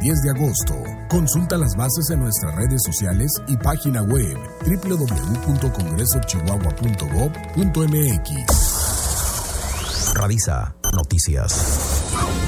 10 de agosto. Consulta las bases en nuestras redes sociales y página web www.congresochihuahua.gov.mx. Radisa Noticias.